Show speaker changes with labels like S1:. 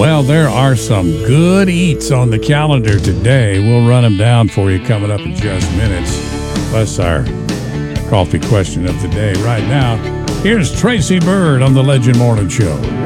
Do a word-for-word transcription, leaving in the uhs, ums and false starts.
S1: Well, there are some good eats on the calendar today. We'll run them down for you coming up in just minutes. Plus our coffee question of the day right now. Here's Tracy Bird on the Legend Morning Show.